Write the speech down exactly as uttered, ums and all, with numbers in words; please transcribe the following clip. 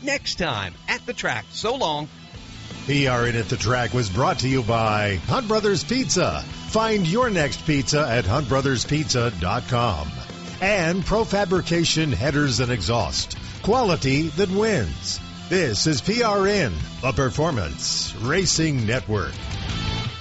next time at the track. So long. P R N at the Track was brought to you by Hunt Brothers Pizza. Find your next pizza at hunt brothers pizza dot com. And Profabrication Headers and Exhaust. Quality that wins. This is P R N, a Performance Racing Network.